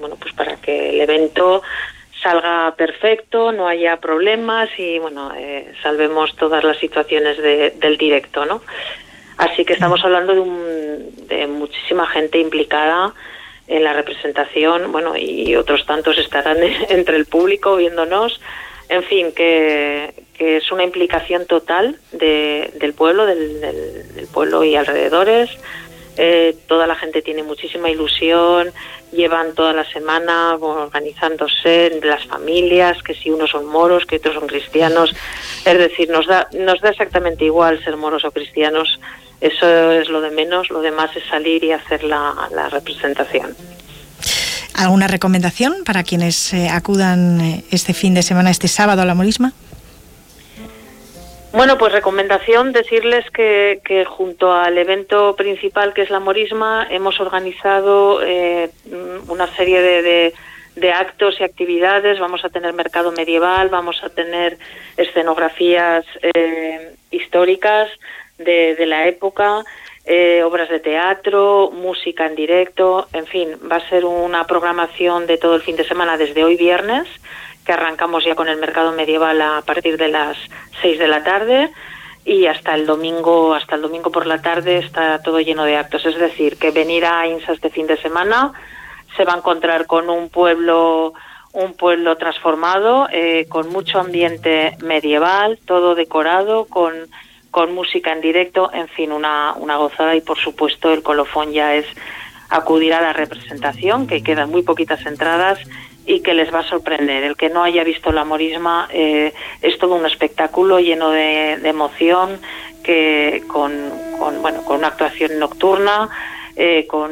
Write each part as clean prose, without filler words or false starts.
bueno, pues para que el evento salga perfecto, no haya problemas y bueno, salvemos todas las situaciones del directo, ¿no? Así que estamos hablando de muchísima gente implicada en la representación, bueno, y otros tantos estarán entre el público viéndonos. En fin, que es una implicación total del pueblo, del pueblo y alrededores. Toda la gente tiene muchísima ilusión, llevan toda la semana organizándose, las familias, que si unos son moros, que otros son cristianos. Es decir, nos da exactamente igual ser moros o cristianos. Eso es lo de menos, lo demás es salir y hacer la representación. ¿Alguna recomendación para quienes acudan este fin de semana, este sábado, a la Morisma? Bueno, pues recomendación, decirles que junto al evento principal, que es la Morisma, hemos organizado una serie de actos y actividades. Vamos a tener mercado medieval, vamos a tener escenografías históricas de la época, obras de teatro, música en directo, en fin, va a ser una programación de todo el fin de semana desde hoy viernes, que arrancamos ya con el mercado medieval a partir de las 6 de la tarde y hasta el domingo por la tarde está todo lleno de actos. Es decir, que venir a INSA este fin de semana se va a encontrar con un pueblo transformado, con mucho ambiente medieval, todo decorado, con música en directo, en fin, una gozada. Y por supuesto el colofón ya es acudir a la representación, que quedan muy poquitas entradas y que les va a sorprender. El que no haya visto la Morisma, es todo un espectáculo lleno de emoción, que con una actuación nocturna, con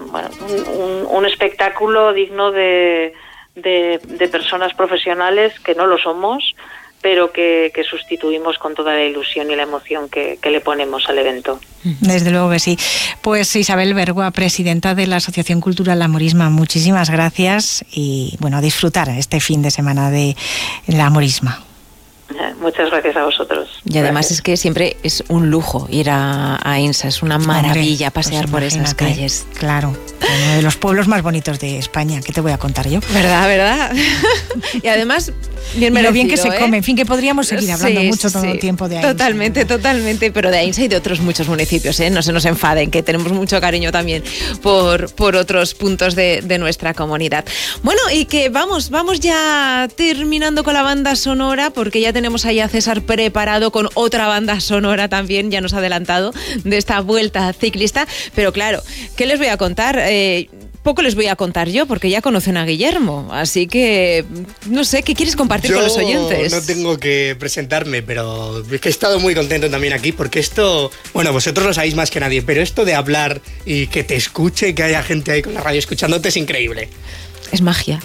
un espectáculo digno de personas profesionales, que no lo somos, pero que sustituimos con toda la ilusión y la emoción que le ponemos al evento. Desde luego que sí. Pues Isabel Bergua, presidenta de la Asociación Cultural La Morisma, muchísimas gracias y bueno, a disfrutar este fin de semana de La Morisma. Muchas gracias a vosotros. Y además es que siempre es un lujo ir a INSA, es una maravilla pasear por esas calles. Claro, uno de los pueblos más bonitos de España, ¿qué te voy a contar yo? ¿Verdad? Y además, bien merecido, lo bien que se come, en fin, que podríamos seguir hablando todo el tiempo de INSA. Totalmente, pero de INSA y de otros muchos municipios, no se nos enfaden, que tenemos mucho cariño también por otros puntos de nuestra comunidad. Bueno, y que vamos ya terminando con la banda sonora, porque ya tenemos ahí a César preparado con otra banda sonora también, ya nos ha adelantado, de esta vuelta ciclista. Pero claro, ¿qué les voy a contar? Poco les voy a contar yo, porque ya conocen a Guillermo, así que no sé, ¿qué quieres compartir con los oyentes? Yo no tengo que presentarme, pero es que he estado muy contento también aquí, porque esto, bueno, vosotros lo sabéis más que nadie, pero esto de hablar y que te escuche, que haya gente ahí con la radio escuchándote, es increíble. Es magia.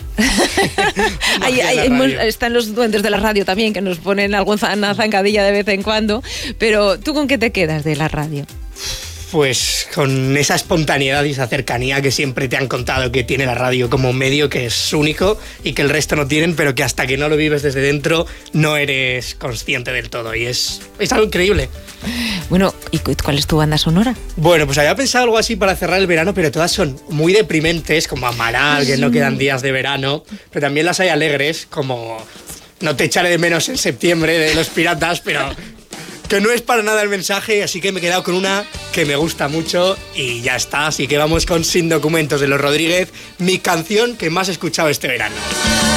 Están los duendes de la radio también, que nos ponen alguna zancadilla de vez en cuando, pero ¿tú con qué te quedas de la radio? Pues con esa espontaneidad y esa cercanía que siempre te han contado que tiene la radio como medio, que es único y que el resto no tienen, pero que hasta que no lo vives desde dentro no eres consciente del todo, y es algo increíble. Bueno, ¿y cuál es tu banda sonora? Bueno, pues había pensado algo así para cerrar el verano, pero todas son muy deprimentes, como Amaral, que no quedan días de verano, pero también las hay alegres, como No te echaré de menos en septiembre, de Los Piratas, pero que no es para nada el mensaje, así que me he quedado con una que me gusta mucho y ya está. Así que vamos con Sin Documentos de Los Rodríguez, mi canción que más he escuchado este verano.